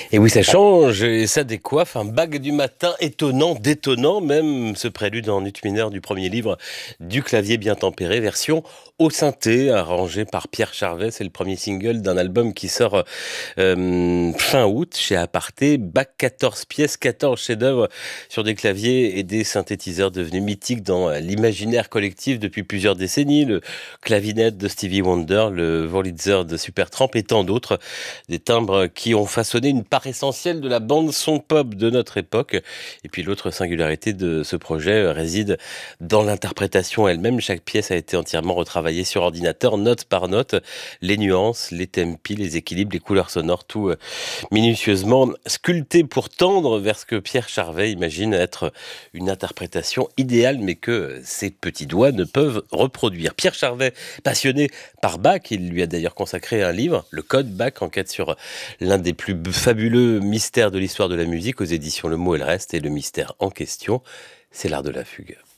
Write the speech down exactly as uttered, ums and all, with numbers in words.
Et oui, ça change et ça décoiffe. Un bague du matin étonnant, détonnant même, ce prélude en ut mineur du premier livre du clavier bien tempéré, version au synthé, arrangé par Pierre Charvet. C'est le premier single d'un album qui sort euh, fin août chez Aparté. Bach, quatorze pièces, quatorze chefs-d'œuvre sur des claviers et des synthétiseurs devenus mythiques dans l'imaginaire collectif depuis plusieurs décennies. Le clavinet de Stevie Wonder, le Wurlitzer de Supertramp et tant d'autres. Des timbres qui ont façonné une part essentielle de la bande son pop de notre époque. Et puis l'autre singularité de ce projet réside dans l'interprétation elle-même. Chaque pièce a été entièrement retravaillée sur ordinateur, note par note. Les nuances, les tempi, les équilibres, les couleurs sonores, tout euh, minutieusement sculpté pour tendre vers ce que Pierre Charvet imagine être une interprétation idéale, mais que ses petits doigts ne peuvent reproduire. Pierre Charvet, passionné par Bach, il lui a d'ailleurs consacré un livre, Le Code Bach, enquête sur l'un des plus fabuleux mystères de l'histoire de la musique aux éditions Le Mot et le Reste. Et le mystère en question, c'est l'art de la fugue.